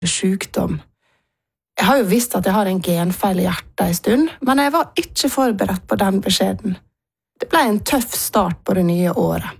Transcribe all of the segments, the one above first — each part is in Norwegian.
sykdom. Jeg har jo visst at jeg har en genfeil i hjertet en stund, men jeg var ikke forberedt på den beskjeden. Det ble en tøff start på det nye året.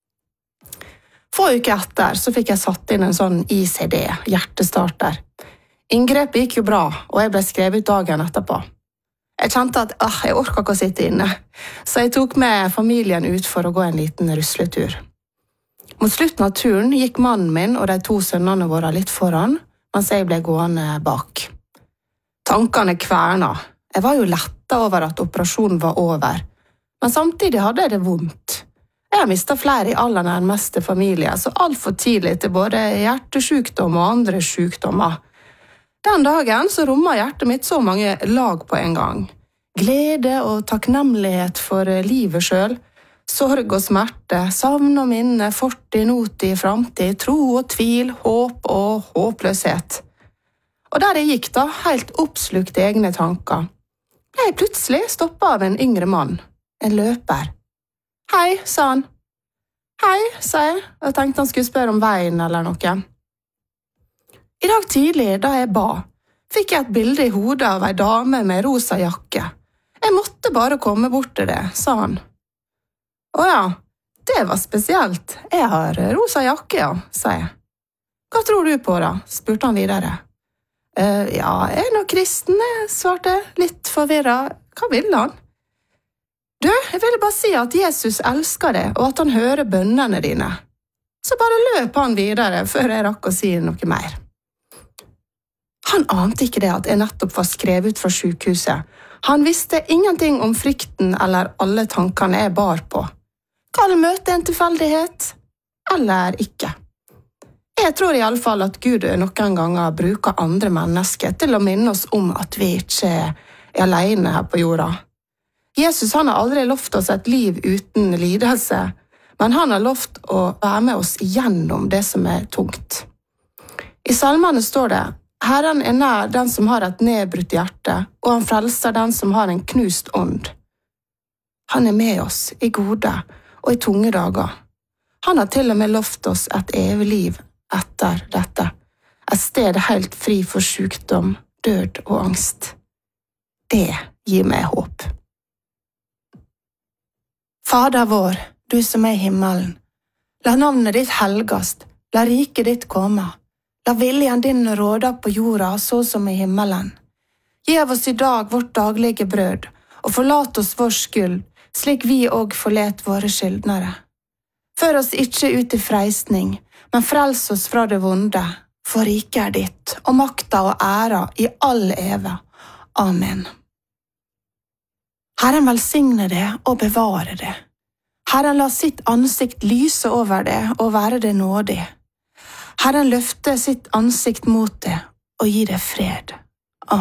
Få uker etter så fikk jeg satt inn en sånn ICD, hjertestarter. Inngrepet gikk jo bra, og jeg ble skrevet ut dagen etterpå. Jeg kjente at jeg orker ikke å sitte inne, så jeg tok med familien ut for å gå en liten rusletur. Mot slutten av turen gikk mannen min og de 2 sønnene våre litt foran, mens jeg ble gående bak. Tankene kverna. Jeg var jo lettet over at operasjonen var over, men samtidig hadde jeg det vondt. Jeg har mistet flere i aller nærmeste familie, så alt for tidlig til både hjertesykdom og andre sykdommer. Den dagen så rommet hjertet mitt så mange lag på en gang. Glede og takknemlighet for livet selv, sorg og smerte, savn og minne, fortid, nåtid, framtid, tro og tvil, håp og håpløshet. Og der jeg gikk da, helt oppslukt i egne tanker, ble jeg plutselig stoppet av en yngre mann, en løper. «Hei», sa han. «Hei», sa jeg, og tenkte han skulle spørre om veien eller noe. I dag tidlig, da jeg ba, fikk jeg et bilde i hodet av en dame med rosa jakke. Jeg måtte bare komme bort til det, sa han. «Åja, det var spesielt. Jeg har rosa jakke, ja», sa jeg. «Hva tror du på da?» spurte han videre. «Ja, jeg er nok kristen», jeg svarte, litt forvirret. Hva ville han? «Du, jeg ville bare si at Jesus elsker deg, og at han hører bønnene dine.» Så bare løp han videre, før jeg rakk å si noe mer. Han ante ikke det at jeg nettopp var skrevet ut fra sykehuset. Han visste ingenting om frykten eller alle tankene jeg bar på. Kan møte en tilfeldighet? Eller ikke? Jeg tror i alle fall at Gud noen ganger bruker andre mennesker til å minne oss om at vi ikke er alene her på jorda. Jesus han har aldri lovt oss et liv uten lidelse, men han har lovt å være med oss gjennom det som er tungt. I salmene står det: «Herren er nær den som har et nedbrutt hjerte, og han frelser den som har en knust ånd.» Han er med oss i gode og i tunge dager. Han har til og med lovt oss et evig liv etter dette, et sted helt fri for sykdom, død og angst. Det gir meg håp. Fader vår, du som er i himmelen, la navnet ditt helgast, la riket ditt komme, la viljen din råde på jorda så som i himmelen. Giv oss i dag vårt daglige brød, og forlat oss vår skyld, slik vi og forlet våre skyldnere. Før oss ikke ut i freisning, men frels oss fra det vonde, for riket er ditt, og makta og æra i all eve. Amen. Herren velsigne det og bevare det. Herren la sitt ansikt lyse over det og være det nådig. Herren løfte sitt ansikt mot det og gi det fred.